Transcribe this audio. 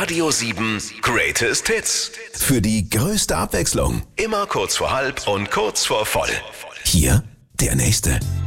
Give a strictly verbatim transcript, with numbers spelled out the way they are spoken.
Radio sieben Greatest Hits. Für die größte Abwechslung. Immer kurz vor halb und kurz vor voll. Hier der nächste.